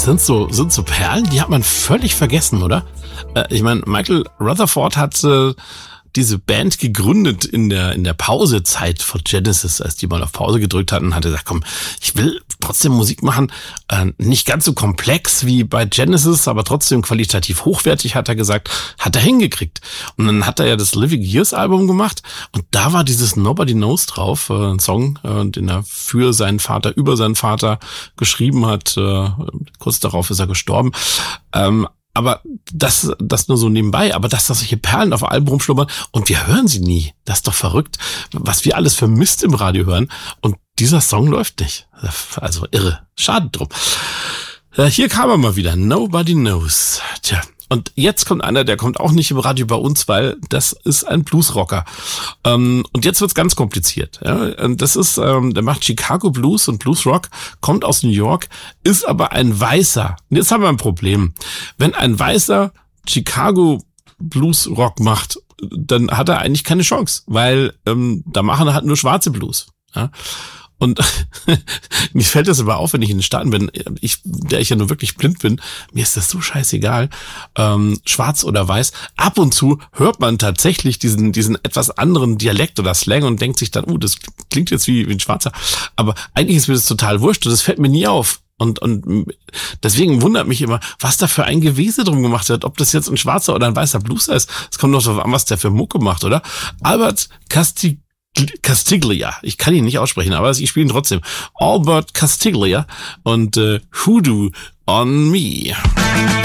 Das sind so Perlen, die hat man völlig vergessen, oder? Ich meine, Michael Rutherford hat diese Band gegründet in der Pausezeit von Genesis, als die mal auf Pause gedrückt hatten, hat er gesagt, komm, ich will trotzdem Musik machen, nicht ganz so komplex wie bei Genesis, aber trotzdem qualitativ hochwertig, hat er gesagt, hat er hingekriegt. Und dann hat er ja das Living Years Album gemacht und da war dieses Nobody Knows drauf, ein Song, den er für seinen Vater, über seinen Vater geschrieben hat. Kurz darauf ist er gestorben. Aber das nur so nebenbei, aber dass solche Perlen auf dem Album rumschlummern und wir hören sie nie. Das ist doch verrückt, was wir alles für Mist im Radio hören und dieser Song läuft nicht. Also irre. Schade drum. Hier kam er mal wieder. Nobody Knows. Tja. Und jetzt kommt einer, der kommt auch nicht im Radio bei uns, weil das ist ein Bluesrocker. Und jetzt wird's ganz kompliziert. Ja? Das ist, der macht Chicago Blues und Bluesrock, kommt aus New York, ist aber ein Weißer. Und jetzt haben wir ein Problem. Wenn ein Weißer Chicago Bluesrock macht, dann hat er eigentlich keine Chance, weil da machen halt nur schwarze Blues. Ja? Und mir fällt das aber auf, wenn ich in den Staaten bin, der ich ja nur wirklich blind bin, mir ist das so scheißegal, schwarz oder weiß. Ab und zu hört man tatsächlich diesen etwas anderen Dialekt oder Slang und denkt sich dann, das klingt jetzt wie ein Schwarzer. Aber eigentlich ist mir das total wurscht und das fällt mir nie auf. Und deswegen wundert mich immer, was da für ein Gewese drum gemacht wird, ob das jetzt ein schwarzer oder ein weißer Blueser ist. Es kommt doch darauf an, was der für Mucke macht, oder? Albert Castiglia, ich kann ihn nicht aussprechen, aber ich spiele ihn trotzdem. Albert Castiglia und Hoodoo on Me.